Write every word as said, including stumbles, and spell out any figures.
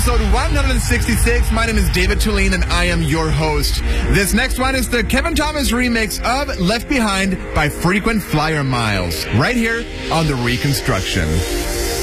episode one sixty-six. My name is David Tulin, and I am your host. This next one is the Kevin Thomas remix of Left Behind by Frequent Flyer Miles, right here on The Reconstruction.